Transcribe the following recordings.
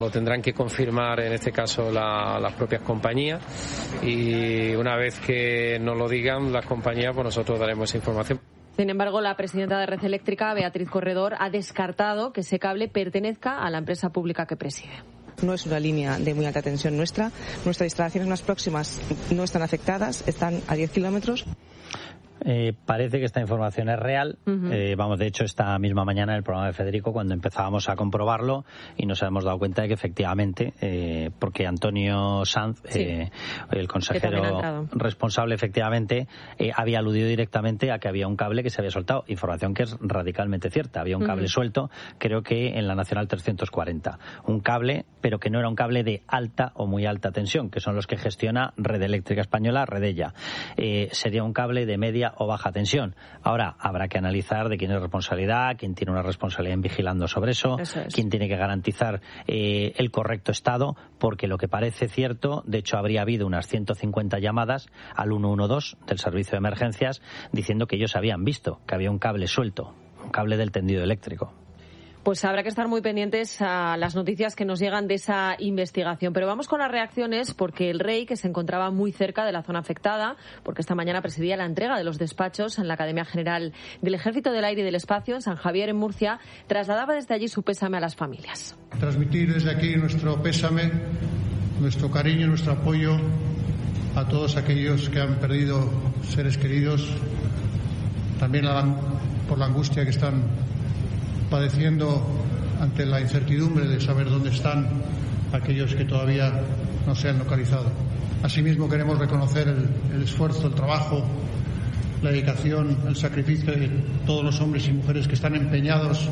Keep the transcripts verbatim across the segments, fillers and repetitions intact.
Lo tendrán que confirmar en este caso la, las propias compañías y una vez que nos lo digan las compañías, pues nosotros daremos esa información. Sin embargo, la presidenta de Red Eléctrica, Beatriz Corredor, ha descartado que ese cable pertenezca a la empresa pública que preside. No es una línea de muy alta tensión nuestra. Nuestras instalaciones más próximas no están afectadas, están a diez kilómetros. Eh, parece que esta información es real. Uh-huh. Eh, vamos, de hecho, esta misma mañana en el programa de Federico, cuando empezábamos a comprobarlo y nos hemos dado cuenta de que efectivamente, eh, porque Antonio Sanz, sí. eh, el consejero responsable, efectivamente, eh, había aludido directamente a que había un cable que se había soltado. Información que es radicalmente cierta. Había un cable uh-huh. suelto, creo que en la Nacional trescientos cuarenta. Un cable, pero que no era un cable de alta o muy alta tensión, que son los que gestiona Red Eléctrica Española, Redella. Eh, sería un cable de media o baja tensión. Ahora habrá que analizar de quién es responsabilidad, quién tiene una responsabilidad en vigilando sobre eso, eso es. quién tiene que garantizar eh, el correcto estado, porque lo que parece cierto, de hecho habría habido unas ciento cincuenta llamadas al ciento doce del servicio de emergencias diciendo que ellos habían visto que había un cable suelto, un cable del tendido eléctrico. Pues habrá que estar muy pendientes a las noticias que nos llegan de esa investigación. Pero vamos con las reacciones, porque el rey, que se encontraba muy cerca de la zona afectada, porque esta mañana presidía la entrega de los despachos en la Academia General del Ejército del Aire y del Espacio, en San Javier, en Murcia, trasladaba desde allí su pésame a las familias. Transmitir desde aquí nuestro pésame, nuestro cariño, nuestro apoyo a todos aquellos que han perdido seres queridos, también por la angustia que están padeciendo ante la incertidumbre de saber dónde están aquellos que todavía no se han localizado. Asimismo, queremos reconocer el, el esfuerzo, el trabajo, la dedicación, el sacrificio de todos los hombres y mujeres que están empeñados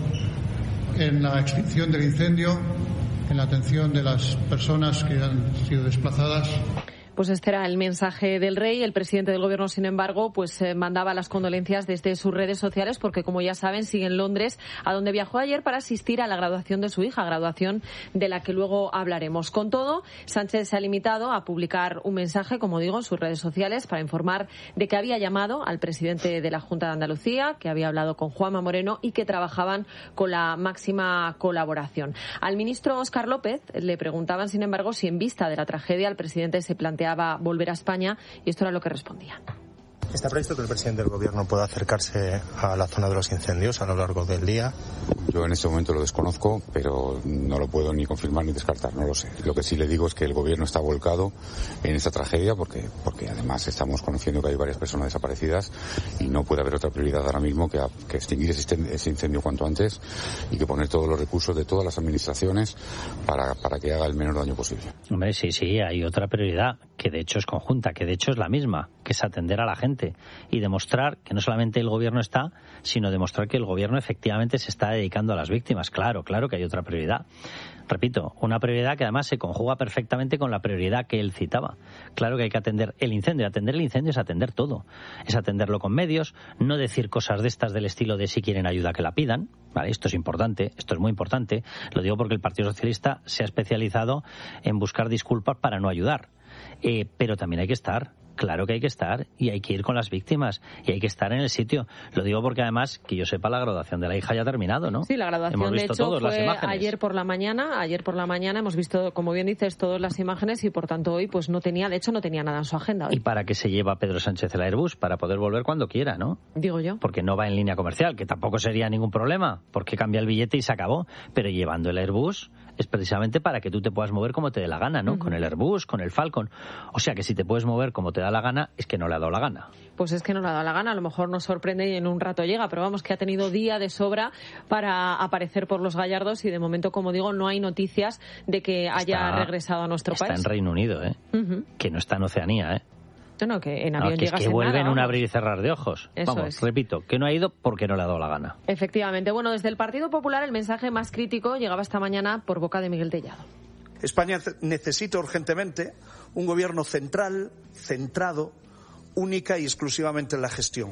en la extinción del incendio, en la atención de las personas que han sido desplazadas. Pues este era el mensaje del rey. El presidente del gobierno, sin embargo, pues eh, mandaba las condolencias desde sus redes sociales porque, como ya saben, sigue en Londres, a donde viajó ayer para asistir a la graduación de su hija, graduación de la que luego hablaremos. Con todo, Sánchez se ha limitado a publicar un mensaje, como digo, en sus redes sociales para informar de que había llamado al presidente de la Junta de Andalucía, que había hablado con Juanma Moreno y que trabajaban con la máxima colaboración. Al ministro Óscar López le preguntaban, sin embargo, si en vista de la tragedia el presidente se planteaba volver a España, y esto era lo que respondía. ¿Está previsto que el presidente del gobierno pueda acercarse a la zona de los incendios a lo largo del día? Yo en este momento lo desconozco, pero no lo puedo ni confirmar ni descartar, no lo sé. Lo que sí le digo es que el gobierno está volcado en esta tragedia porque, porque además estamos conociendo que hay varias personas desaparecidas y no puede haber otra prioridad ahora mismo que, a, que extinguir ese, ese incendio cuanto antes y que poner todos los recursos de todas las administraciones para, para que haga el menor daño posible. Hombre, sí, sí, hay otra prioridad que de hecho es conjunta, que de hecho es la misma, que es atender a la gente y demostrar que no solamente el gobierno está, sino demostrar que el gobierno efectivamente se está dedicando a las víctimas. Claro, claro que hay otra prioridad. Repito, una prioridad que además se conjuga perfectamente con la prioridad que él citaba. Claro que hay que atender el incendio. Atender el incendio es atender todo. Es atenderlo con medios, no decir cosas de estas del estilo de si quieren ayuda que la pidan. Vale, esto es importante, esto es muy importante. Lo digo porque el Partido Socialista se ha especializado en buscar disculpas para no ayudar. Eh, pero también hay que estar. Claro que hay que estar y hay que ir con las víctimas y hay que estar en el sitio. Lo digo porque además, que yo sepa, la graduación de la hija ya ha terminado, ¿no? Sí, la graduación hemos de visto hecho todos fue las imágenes. ayer por la mañana. Ayer por la mañana hemos visto, como bien dices, todas las imágenes y por tanto hoy pues no tenía, de hecho no tenía nada en su agenda hoy. ¿Y para qué se lleva Pedro Sánchez el Airbus? Para poder volver cuando quiera, ¿no? Digo yo. Porque no va en línea comercial, que tampoco sería ningún problema, porque cambia el billete y se acabó. Pero llevando el Airbus es precisamente para que tú te puedas mover como te dé la gana, ¿no? Uh-huh. Con el Airbus, con el Falcon. O sea que si te puedes mover como te da la gana, es que no le ha dado la gana. Pues es que no le ha dado la gana, a lo mejor nos sorprende y en un rato llega, pero vamos, que ha tenido día de sobra para aparecer por los Gallardos y de momento, como digo, no hay noticias de que haya está, regresado a nuestro está país. Está en Reino Unido, ¿eh? Uh-huh. Que no está en Oceanía, ¿eh? No, no, que en avión no, que llega es que sin vuelve nada, en un vamos. abrir y cerrar de ojos. Eso vamos, es. Repito, que no ha ido porque no le ha dado la gana. Efectivamente. Bueno, desde el Partido Popular el mensaje más crítico llegaba esta mañana por boca de Miguel Tellado. España necesita urgentemente un gobierno central, centrado, única y exclusivamente en la gestión.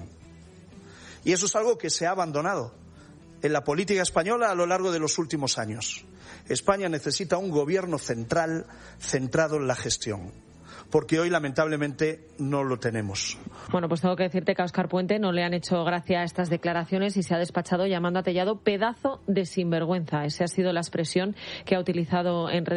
Y eso es algo que se ha abandonado en la política española a lo largo de los últimos años. España necesita un gobierno central, centrado en la gestión. porque hoy lamentablemente no lo tenemos. Bueno, pues tengo que decirte que a Óscar Puente no le han hecho gracia estas declaraciones y se ha despachado llamando a Tellado pedazo de sinvergüenza. Esa ha sido la expresión que ha utilizado en redes